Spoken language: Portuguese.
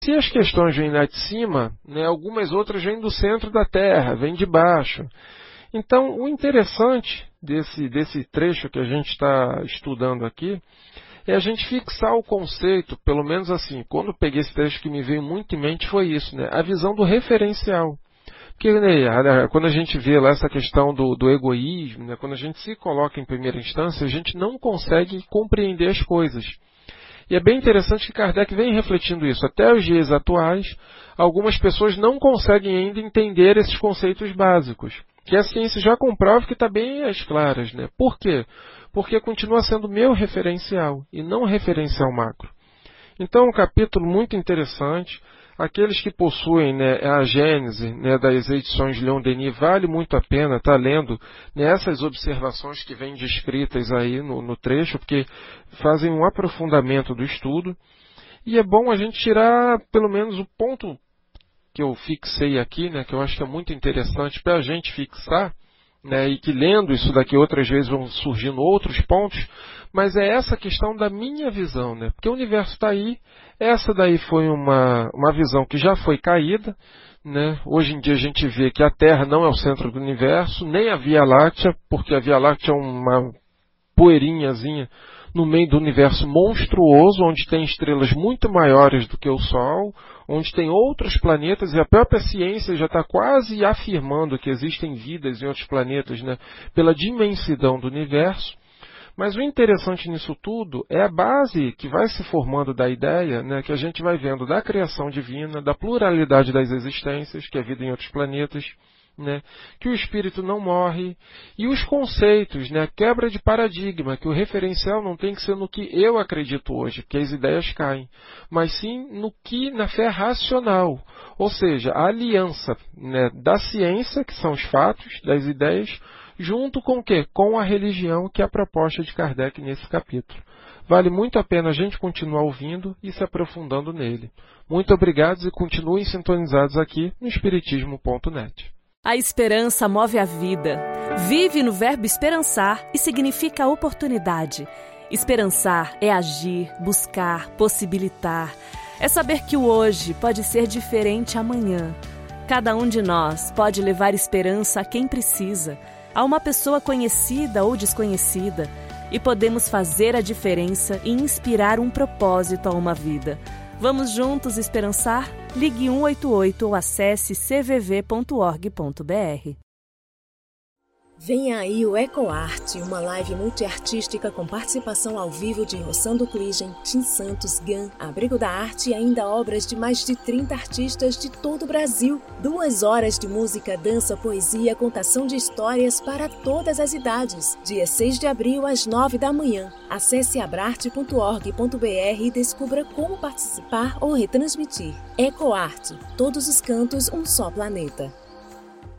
Se as questões vêm lá de cima, né, algumas outras vêm do centro da Terra, vêm de baixo. Então, o interessante desse trecho que a gente está estudando aqui é a gente fixar o conceito, pelo menos assim, quando eu peguei esse trecho que me veio muito em mente foi isso, né, a visão do referencial. Porque né, quando a gente vê lá essa questão do egoísmo, né, quando a gente se coloca em primeira instância, a gente não consegue compreender as coisas. E é bem interessante que Kardec vem refletindo isso. Até os dias atuais, algumas pessoas não conseguem ainda entender esses conceitos básicos, que a ciência já comprova que está bem às claras, né? Por quê? Porque continua sendo meu referencial e não referencial macro. Então, um capítulo muito interessante. Aqueles que possuem, né, a Gênese, né, das edições Leon Denis, vale muito a pena estar lendo, né, essas observações que vêm descritas aí no trecho, porque fazem um aprofundamento do estudo. E é bom a gente tirar pelo menos o ponto que eu fixei aqui, né, que eu acho que é muito interessante para a gente fixar, né, e que lendo isso daqui outras vezes vão surgindo outros pontos, mas é essa questão da minha visão, né, porque o universo está aí, essa daí foi uma visão que já foi caída, né, hoje em dia a gente vê que a Terra não é o centro do universo, nem a Via Láctea, porque a Via Láctea é uma poeirinhazinha no meio do universo monstruoso, onde tem estrelas muito maiores do que o Sol, onde tem outros planetas, e a própria ciência já está quase afirmando que existem vidas em outros planetas, né, pela dimensão do universo. Mas o interessante nisso tudo é a base que vai se formando da ideia, né, que a gente vai vendo da criação divina, da pluralidade das existências, que é a vida em outros planetas, né, que o espírito não morre, e os conceitos, né, a quebra de paradigma, que o referencial não tem que ser no que eu acredito hoje, porque as ideias caem, mas sim na fé racional, ou seja, a aliança, né, da ciência, que são os fatos, das ideias, junto com o quê? Com a religião, que é a proposta de Kardec nesse capítulo. Vale muito a pena a gente continuar ouvindo e se aprofundando nele. Muito obrigado e continuem sintonizados aqui no Espiritismo.net. A esperança move a vida. Vive no verbo esperançar e significa oportunidade. Esperançar é agir, buscar, possibilitar. É saber que o hoje pode ser diferente amanhã. Cada um de nós pode levar esperança a quem precisa, a uma pessoa conhecida ou desconhecida, e podemos fazer a diferença e inspirar um propósito a uma vida. Vamos juntos esperançar? Ligue 188 ou acesse cvv.org.br. Vem aí o EcoArte, uma live multiartística com participação ao vivo de Rossando Cligem, Tim Santos, Gan, Abrigo da Arte e ainda obras de mais de 30 artistas de todo o Brasil. 2 horas de música, dança, poesia, contação de histórias para todas as idades. Dia 6 de abril, às 9 da manhã. Acesse abrarte.org.br e descubra como participar ou retransmitir. EcoArte, todos os cantos, um só planeta.